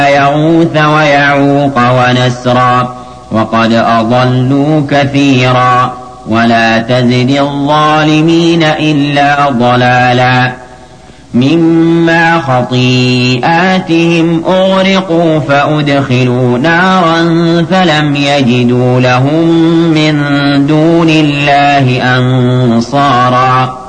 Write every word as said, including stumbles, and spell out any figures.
يغوث ويعوق ونسرا وقد أضلوا كثيرا ولا تزد الظالمين إلا ضلالا مما خطيئاتهم أغرقوا فأدخلوا نارا فلم يجدوا لهم من دون الله أنصارا